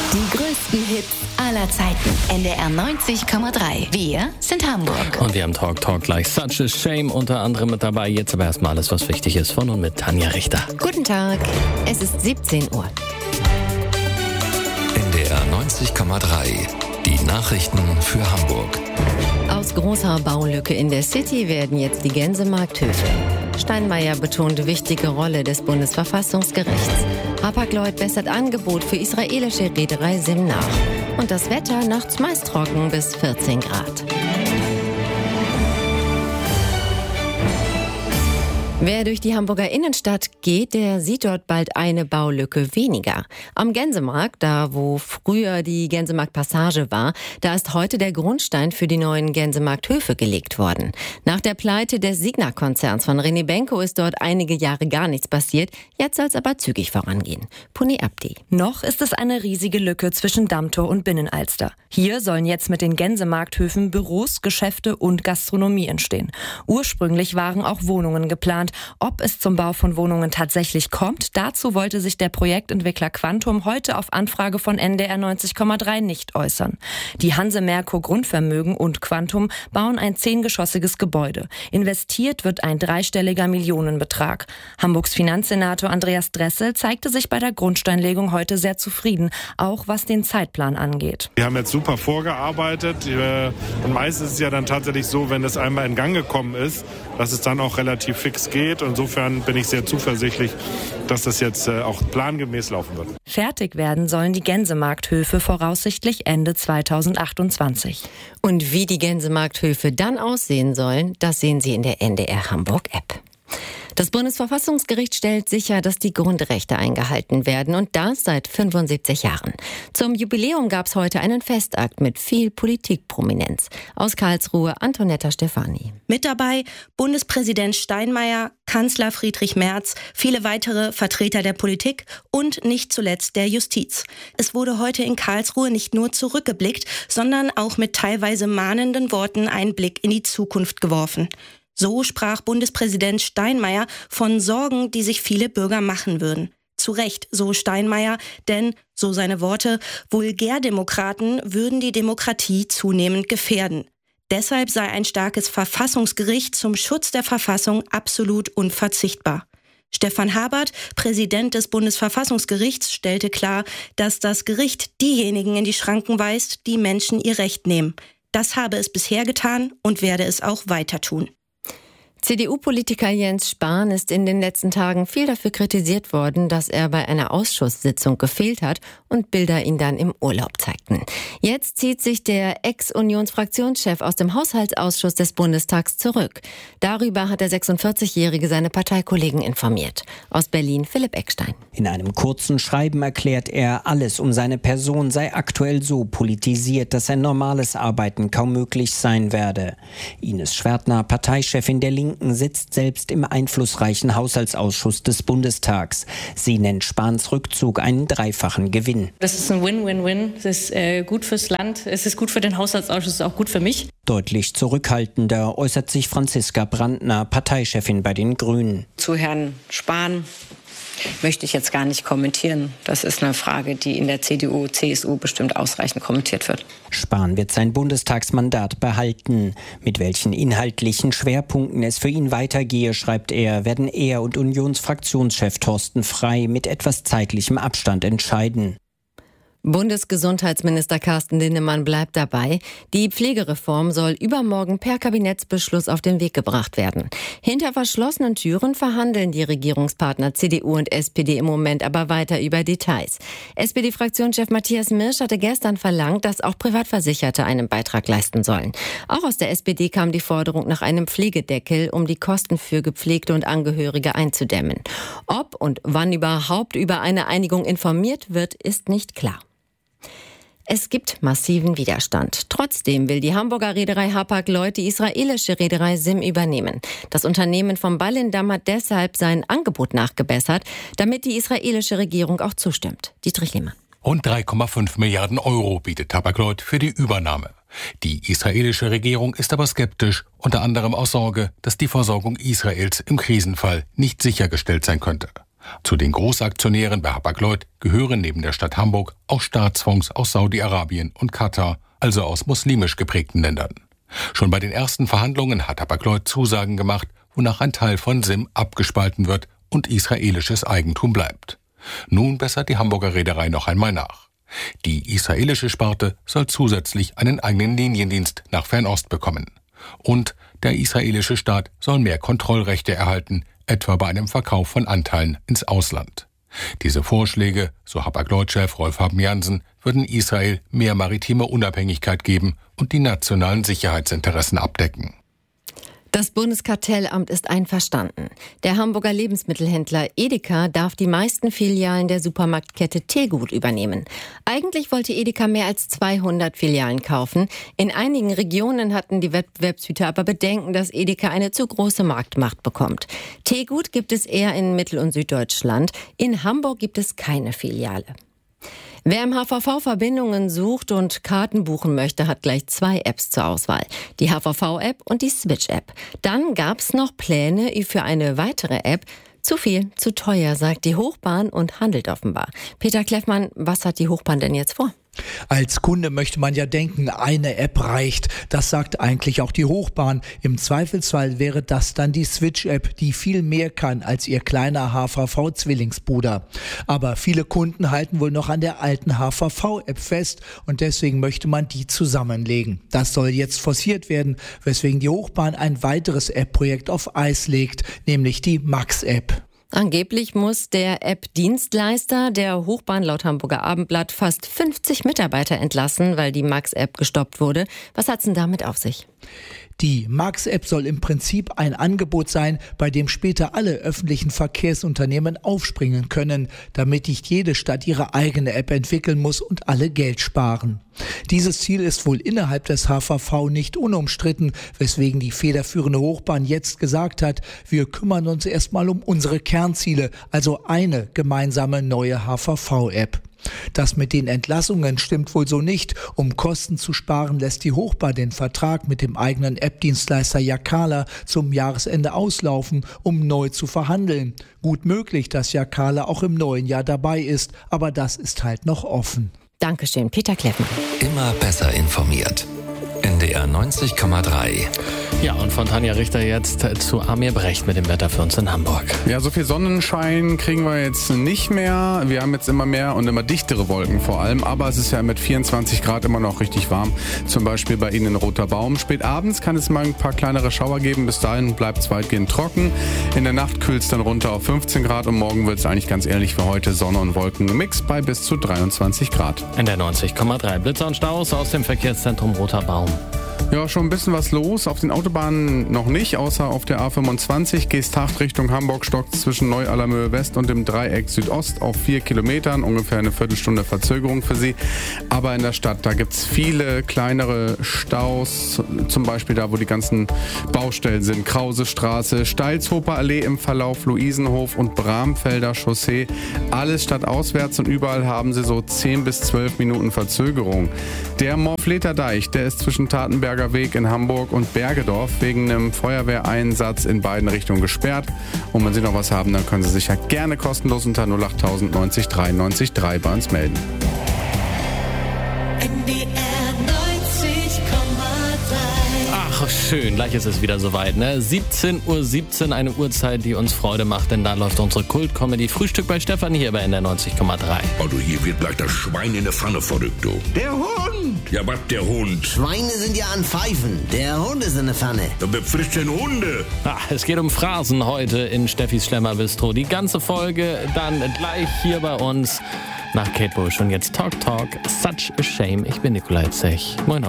Die größten Hits aller Zeiten. NDR 90,3. Wir sind Hamburg. Und wir haben Talk gleich. Such a Shame unter anderem mit dabei. Jetzt aber erstmal alles, was wichtig ist, von und mit Tanja Richter. Guten Tag. Es ist 17 Uhr. NDR 90,3. Die Nachrichten für Hamburg. Aus großer Baulücke in der City werden jetzt die Gänsemarkthöfe. Steinmeier betont wichtige Rolle des Bundesverfassungsgerichts. Hapag-Lloyd bessert Angebot für israelische Reederei SIM nach. Und das Wetter nachts meist trocken bis 14 Grad. Wer durch die Hamburger Innenstadt geht, der sieht dort bald eine Baulücke weniger. Am Gänsemarkt, da wo früher die Gänsemarktpassage war, da ist heute der Grundstein für die neuen Gänsemarkthöfe gelegt worden. Nach der Pleite des Signa-Konzerns von René Benko ist dort einige Jahre gar nichts passiert. Jetzt soll es aber zügig vorangehen. Puni Abdi. Noch ist es eine riesige Lücke zwischen Dammtor und Binnenalster. Hier sollen jetzt mit den Gänsemarkthöfen Büros, Geschäfte und Gastronomie entstehen. Ursprünglich waren auch Wohnungen geplant. Ob es zum Bau von Wohnungen tatsächlich kommt, dazu wollte sich der Projektentwickler Quantum heute auf Anfrage von NDR 90,3 nicht äußern. Die Hanse Merkur Grundvermögen und Quantum bauen ein 10-geschossiges Gebäude. Investiert wird ein dreistelliger Millionenbetrag. Hamburgs Finanzsenator Andreas Dressel zeigte sich bei der Grundsteinlegung heute sehr zufrieden, auch was den Zeitplan angeht. Wir haben jetzt super vorgearbeitet und meistens ist es ja dann tatsächlich so, wenn es einmal in Gang gekommen ist, dass es dann auch relativ fix geht. Insofern bin ich sehr zuversichtlich, dass das jetzt auch plangemäß laufen wird. Fertig werden sollen die Gänsemarkthöfe voraussichtlich Ende 2028. Und wie die Gänsemarkthöfe dann aussehen sollen, das sehen Sie in der NDR Hamburg App. Das Bundesverfassungsgericht stellt sicher, dass die Grundrechte eingehalten werden und das seit 75 Jahren. Zum Jubiläum gab es heute einen Festakt mit viel Politikprominenz. Aus Karlsruhe Antonetta Stefani. Mit dabei Bundespräsident Steinmeier, Kanzler Friedrich Merz, viele weitere Vertreter der Politik und nicht zuletzt der Justiz. Es wurde heute in Karlsruhe nicht nur zurückgeblickt, sondern auch mit teilweise mahnenden Worten einen Blick in die Zukunft geworfen. So sprach Bundespräsident Steinmeier von Sorgen, die sich viele Bürger machen würden. Zu Recht, so Steinmeier, denn, so seine Worte, Vulgärdemokraten würden die Demokratie zunehmend gefährden. Deshalb sei ein starkes Verfassungsgericht zum Schutz der Verfassung absolut unverzichtbar. Stefan Habert, Präsident des Bundesverfassungsgerichts, stellte klar, dass das Gericht diejenigen in die Schranken weist, die Menschen ihr Recht nehmen. Das habe es bisher getan und werde es auch weiter tun. CDU-Politiker Jens Spahn ist in den letzten Tagen viel dafür kritisiert worden, dass er bei einer Ausschusssitzung gefehlt hat und Bilder ihn dann im Urlaub zeigten. Jetzt zieht sich der Ex-Unionsfraktionschef aus dem Haushaltsausschuss des Bundestags zurück. Darüber hat der 46-Jährige seine Parteikollegen informiert. Aus Berlin Philipp Eckstein. In einem kurzen Schreiben erklärt er, alles um seine Person sei aktuell so politisiert, dass ein normales Arbeiten kaum möglich sein werde. Ines Schwertner, Parteichefin der Linken, sitzt selbst im einflussreichen Haushaltsausschuss des Bundestags. Sie nennt Spahns Rückzug einen dreifachen Gewinn. Das ist ein Win-Win-Win. Es ist gut fürs Land, es ist gut für den Haushaltsausschuss, auch gut für mich. Deutlich zurückhaltender äußert sich Franziska Brandner, Parteichefin bei den Grünen. Zu Herrn Spahn möchte ich jetzt gar nicht kommentieren. Das ist eine Frage, die in der CDU, CSU bestimmt ausreichend kommentiert wird. Spahn wird sein Bundestagsmandat behalten. Mit welchen inhaltlichen Schwerpunkten es für ihn weitergehe, schreibt er, werden er und Unionsfraktionschef Thorsten Frey mit etwas zeitlichem Abstand entscheiden. Bundesgesundheitsminister Carsten Linnemann bleibt dabei. Die Pflegereform soll übermorgen per Kabinettsbeschluss auf den Weg gebracht werden. Hinter verschlossenen Türen verhandeln die Regierungspartner CDU und SPD im Moment aber weiter über Details. SPD-Fraktionschef Matthias Mirsch hatte gestern verlangt, dass auch Privatversicherte einen Beitrag leisten sollen. Auch aus der SPD kam die Forderung nach einem Pflegedeckel, um die Kosten für Gepflegte und Angehörige einzudämmen. Ob und wann überhaupt über eine Einigung informiert wird, ist nicht klar. Es gibt massiven Widerstand. Trotzdem will die Hamburger Reederei Hapag-Lloyd die israelische Reederei SIM übernehmen. Das Unternehmen vom Ballindamm hat deshalb sein Angebot nachgebessert, damit die israelische Regierung auch zustimmt. Dietrich Lehmann. Rund 3,5 Milliarden Euro bietet Hapag-Lloyd für die Übernahme. Die israelische Regierung ist aber skeptisch, unter anderem aus Sorge, dass die Versorgung Israels im Krisenfall nicht sichergestellt sein könnte. Zu den Großaktionären bei Hapag-Lloyd gehören neben der Stadt Hamburg auch Staatsfonds aus Saudi-Arabien und Katar, also aus muslimisch geprägten Ländern. Schon bei den ersten Verhandlungen hat Hapag-Lloyd Zusagen gemacht, wonach ein Teil von SIM abgespalten wird und israelisches Eigentum bleibt. Nun bessert die Hamburger Reederei noch einmal nach. Die israelische Sparte soll zusätzlich einen eigenen Liniendienst nach Fernost bekommen. Und der israelische Staat soll mehr Kontrollrechte erhalten, etwa bei einem Verkauf von Anteilen ins Ausland. Diese Vorschläge, so Hapag-Lloyd-Chef Rolf Haben-Jansen, würden Israel mehr maritime Unabhängigkeit geben und die nationalen Sicherheitsinteressen abdecken. Das Bundeskartellamt ist einverstanden. Der Hamburger Lebensmittelhändler Edeka darf die meisten Filialen der Supermarktkette Tegut übernehmen. Eigentlich wollte Edeka mehr als 200 Filialen kaufen. In einigen Regionen hatten die Wettbewerbshüter aber Bedenken, dass Edeka eine zu große Marktmacht bekommt. Tegut gibt es eher in Mittel- und Süddeutschland. In Hamburg gibt es keine Filiale. Wer im HVV Verbindungen sucht und Karten buchen möchte, hat gleich 2 Apps zur Auswahl. Die HVV-App und die Switch-App. Dann gab's noch Pläne für eine weitere App. Zu viel, zu teuer, sagt die Hochbahn und handelt offenbar. Peter Kleffmann, was hat die Hochbahn denn jetzt vor? Als Kunde möchte man ja denken, eine App reicht. Das sagt eigentlich auch die Hochbahn. Im Zweifelsfall wäre das dann die Switch-App, die viel mehr kann als ihr kleiner HVV-Zwillingsbruder. Aber viele Kunden halten wohl noch an der alten HVV-App fest und deswegen möchte man die zusammenlegen. Das soll jetzt forciert werden, weswegen die Hochbahn ein weiteres App-Projekt auf Eis legt, nämlich die Max-App. Angeblich muss der App-Dienstleister der Hochbahn laut Hamburger Abendblatt fast 50 Mitarbeiter entlassen, weil die Max-App gestoppt wurde. Was hat's denn damit auf sich? Die Max-App soll im Prinzip ein Angebot sein, bei dem später alle öffentlichen Verkehrsunternehmen aufspringen können, damit nicht jede Stadt ihre eigene App entwickeln muss und alle Geld sparen. Dieses Ziel ist wohl innerhalb des HVV nicht unumstritten, weswegen die federführende Hochbahn jetzt gesagt hat, wir kümmern uns erstmal um unsere Kernziele, also eine gemeinsame neue HVV-App. Das mit den Entlassungen stimmt wohl so nicht. Um Kosten zu sparen, lässt die Hochbahn den Vertrag mit dem eigenen App-Dienstleister Jacala zum Jahresende auslaufen, um neu zu verhandeln. Gut möglich, dass Jacala auch im neuen Jahr dabei ist, aber das ist halt noch offen. Dankeschön, Peter Kleffmann. Immer besser informiert. NDR 90,3. Ja, und von Tanja Richter jetzt zu Amir Brecht mit dem Wetter für uns in Hamburg. Ja, so viel Sonnenschein kriegen wir jetzt nicht mehr. Wir haben jetzt immer mehr und immer dichtere Wolken vor allem. Aber es ist ja mit 24 Grad immer noch richtig warm. Zum Beispiel bei Ihnen in Roter Baum. Spät abends kann es mal ein paar kleinere Schauer geben. Bis dahin bleibt es weitgehend trocken. In der Nacht kühlt es dann runter auf 15 Grad. Und morgen wird es eigentlich ganz ehrlich für heute Sonne und Wolken gemixt bei bis zu 23 Grad. In der 90,3 Blitzer und Staus aus dem Verkehrszentrum Roter Baum. Ja, schon ein bisschen was los. Auf den Autobahnen noch nicht, außer auf der A25 Geesthacht Richtung Hamburg stockt zwischen Neu-Allermöhe West und dem Dreieck Südost auf 4 Kilometern. Ungefähr eine Viertelstunde Verzögerung für Sie. Aber in der Stadt, da gibt es viele kleinere Staus. Zum Beispiel da, wo die ganzen Baustellen sind. Krause-Straße, Steilshofer Allee im Verlauf, Luisenhof und Bramfelder Chaussee. Alles stadtauswärts und überall haben Sie so 10 bis 12 Minuten Verzögerung. Der Morfleter Deich, der ist zwischen Tatenberger Weg in Hamburg und Bergedorf wegen einem Feuerwehreinsatz in beiden Richtungen gesperrt. Und wenn Sie noch was haben, dann können Sie sich ja gerne kostenlos unter 08000 90 3 90 3 bei uns melden. Ach, schön, gleich ist es wieder soweit, ne? 17:17 Uhr, eine Uhrzeit, die uns Freude macht, denn da läuft unsere Kult-Comedy Frühstück bei Stefan hier bei NDR 90,3. Oh, du, hier wird gleich das Schwein in der Pfanne verrückt, du. Der Hund! Ja, was der Hund? Schweine sind ja an Pfeifen. Der Hund ist in der Pfanne. Ja, wer frisst denn Hunde? Es geht um Phrasen heute in Steffis Schlemmer-Bistro. Die ganze Folge dann gleich hier bei uns nach Kate Bush. Und jetzt Talk, Such a Shame. Ich bin Nikolai Zech. Moin.